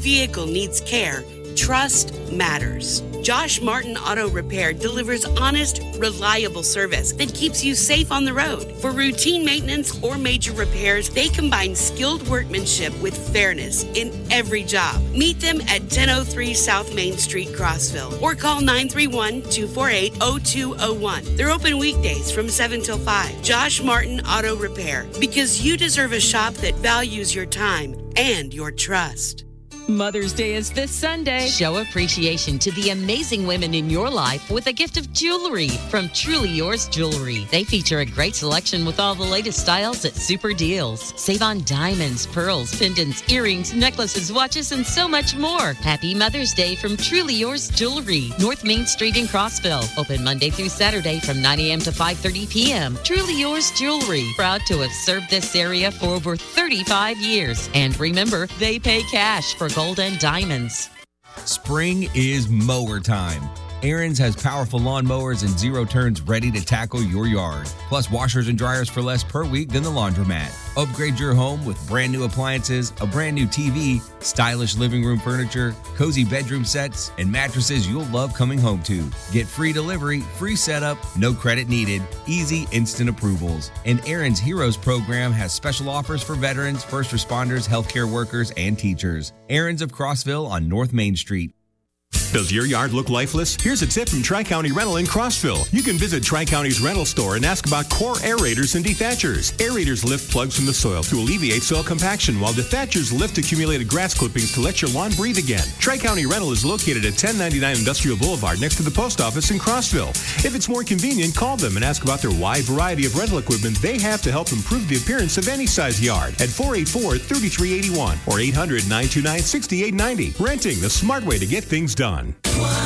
vehicle needs care, trust matters. Josh Martin Auto Repair delivers honest, reliable service that keeps you safe on the road. For routine maintenance or major repairs, they combine skilled workmanship with fairness in every job. Meet them at 1003 South Main Street, Crossville, or call 931-248-0201. They're open weekdays from 7 till 5. Josh Martin Auto Repair, because you deserve a shop that values your time and your trust. Mother's Day is this Sunday. Show appreciation to the amazing women in your life with a gift of jewelry from Truly Yours Jewelry. They feature a great selection with all the latest styles at super deals. Save on diamonds, pearls, pendants, earrings, necklaces, watches, and so much more. Happy Mother's Day from Truly Yours Jewelry, North Main Street in Crossville. Open Monday through Saturday from 9 a.m. to 5:30 p.m. Truly Yours Jewelry, proud to have served this area for over 35 years. And remember, they pay cash for gold and diamonds. Spring is mower time. Aaron's has powerful lawn mowers and zero turns ready to tackle your yard. Plus washers and dryers for less per week than the laundromat. Upgrade your home with brand new appliances, a brand new TV, stylish living room furniture, cozy bedroom sets, and mattresses you'll love coming home to. Get free delivery, free setup, no credit needed, easy instant approvals. And Aaron's Heroes program has special offers for veterans, first responders, healthcare workers, and teachers. Aaron's of Crossville on North Main Street. Does your yard look lifeless? Here's a tip from Tri-County Rental in Crossville. You can visit Tri-County's rental store and ask about core aerators and dethatchers. Aerators lift plugs from the soil to alleviate soil compaction, while dethatchers lift accumulated grass clippings to let your lawn breathe again. Tri-County Rental is located at 1099 Industrial Boulevard next to the post office in Crossville. If it's more convenient, call them and ask about their wide variety of rental equipment they have to help improve the appearance of any size yard at 484-3381 or 800-929-6890. Renting, the smart way to get things done.